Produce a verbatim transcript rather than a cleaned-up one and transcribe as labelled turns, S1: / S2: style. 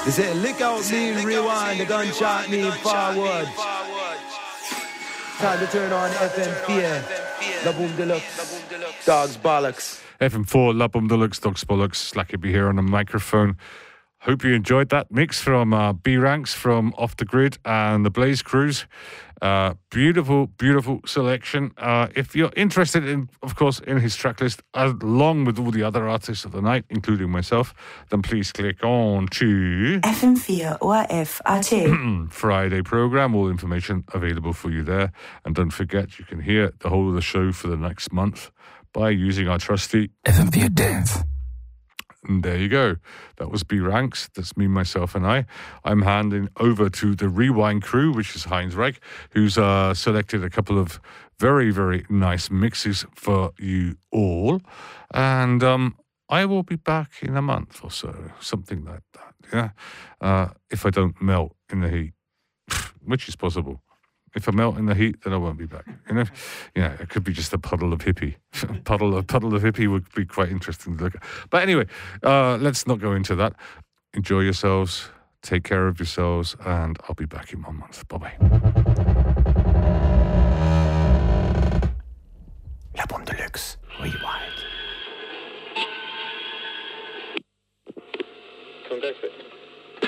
S1: They say lick out me, rewind, the gunshot me forward. Time to turn on F M four, La Boom Deluxe, Dogs Bollocks.
S2: F M four, La Boom Deluxe, Dogs Bollocks, Slacky be here on the microphone. Hope you enjoyed that mix from uh, B-Ranks from Off the Grid and the Blaze Cruise. Uh, beautiful, beautiful selection. Uh, if you're interested in, of course, in his track list, along with all the other artists of the night, including myself, then please click on to
S3: F M four O R F R T
S2: Friday program. All information available for you there. And don't forget, you can hear the whole of the show for the next month by using our trusty
S4: F M four Dance.
S2: And there you go. That was B-Ranks. That's me, myself, and I. I'm handing over to the Rewind crew, which is Heinz Reich, who's uh, selected a couple of very, very nice mixes for you all. And um, I will be back in a month or so, something like that, yeah? Uh, if I don't melt in the heat, which is possible. If I melt in the heat, then I won't be back. You know, yeah, it could be just a puddle of hippie. puddle of puddle of hippie would be quite interesting to look at. But anyway, uh, let's not go into that. Enjoy yourselves. Take care of yourselves, and I'll be back in one month. Bye bye.
S4: La Boom Deluxe. Rewind.